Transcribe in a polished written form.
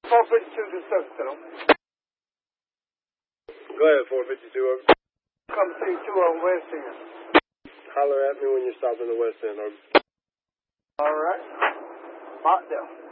452 to Sucktown. Go ahead, 452 over. Come see 2 on West End. Holler at me when you stop in the West End. All right. Hot there.